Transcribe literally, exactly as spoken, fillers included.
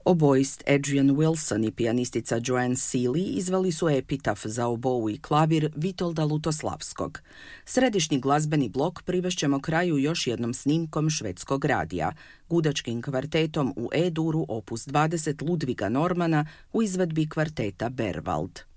Oboist Adrian Wilson i pijanistica Joanne Seeley izveli su epitaf za obou i klavir Vitolda Lutoslavskog. Središnji glazbeni blok privešćemo kraju još jednom snimkom švedskog radija, gudačkim kvartetom u E-duru opus dvadeset Ludviga Normana u izvedbi kvarteta Berwald.